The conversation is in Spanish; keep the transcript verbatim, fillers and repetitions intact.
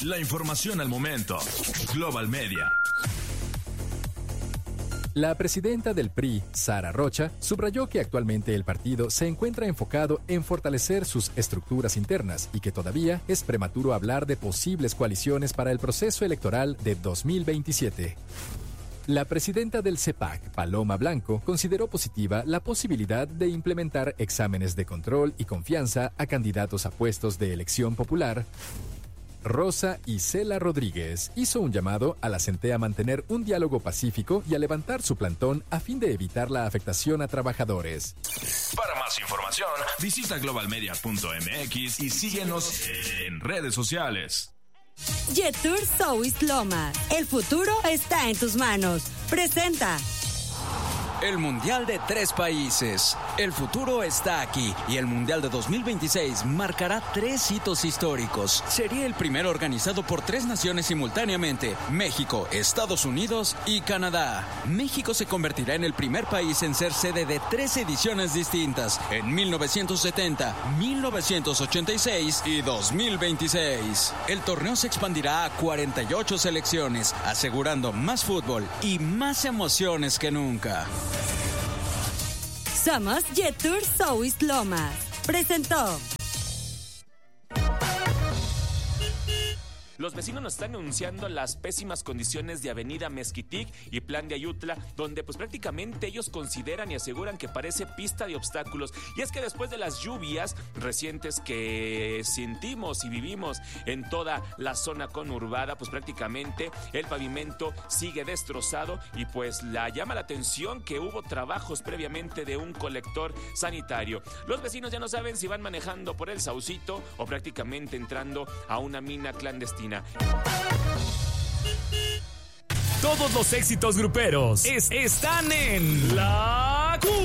La información al momento. Global Media. La presidenta del P R I, Sara Rocha, subrayó que actualmente el partido se encuentra enfocado en fortalecer sus estructuras internas y que todavía es prematuro hablar de posibles coaliciones para el proceso electoral de dos mil veintisiete. La presidenta del C E P A C, Paloma Blanco, consideró positiva la posibilidad de implementar exámenes de control y confianza a candidatos a puestos de elección popular. Rosa Isela Rodríguez hizo un llamado a la C E N T E a mantener un diálogo pacífico y a levantar su plantón a fin de evitar la afectación a trabajadores. Para más información, visita global media punto m x y síguenos en redes sociales. Jetour South Lomas. El futuro está en tus manos. Presenta. El Mundial de tres países. El futuro está aquí y el Mundial de dos mil veintiséis marcará tres hitos históricos. Sería el primero organizado por tres naciones simultáneamente: México, Estados Unidos y Canadá. México se convertirá en el primer país en ser sede de tres ediciones distintas en mil novecientos setenta, mil novecientos ochenta y seis y dos mil veintiséis. El torneo se expandirá a cuarenta y ocho selecciones, asegurando más fútbol y más emociones que nunca. Somos Jetour South Lomas. Presentó. Los vecinos nos están denunciando las pésimas condiciones de Avenida Mezquitic y Plan de Ayutla, donde pues prácticamente ellos consideran y aseguran que parece pista de obstáculos. Y es que después de las lluvias recientes que sentimos y vivimos en toda la zona conurbada, pues prácticamente el pavimento sigue destrozado y pues la llama la atención que hubo trabajos previamente de un colector sanitario. Los vecinos ya no saben si van manejando por el Saucito o prácticamente entrando a una mina clandestina. Todos los éxitos gruperos es, están en La